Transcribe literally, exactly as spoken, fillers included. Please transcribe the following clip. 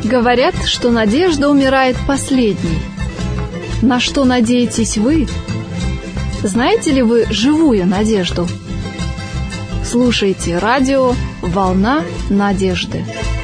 Говорят, что надежда умирает последней. На что надеетесь вы? Знаете ли вы живую надежду? Слушайте радио «Волна надежды».